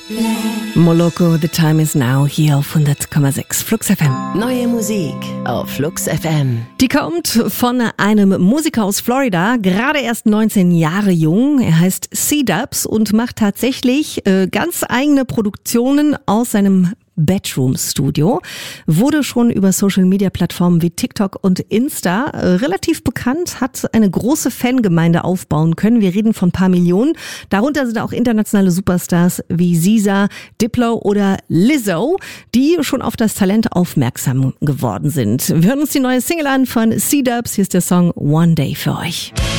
Moloko, The Time Is Now, hier auf 100,6 Flux FM. Neue Musik auf Flux FM. Die kommt von einem Musiker aus Florida, gerade erst 19 Jahre jung. Er heißt C-Dubs und macht tatsächlich ganz eigene Produktionen aus seinem Bedroom-Studio. Wurde schon über Social-Media-Plattformen wie TikTok und Insta relativ bekannt, hat eine große Fangemeinde aufbauen können. Wir reden von ein paar Millionen. Darunter sind auch internationale Superstars wie SZA, Diplo oder Lizzo, die schon auf das Talent aufmerksam geworden sind. Wir hören uns die neue Single an von C-Dubs. Hier ist der Song One Day für euch.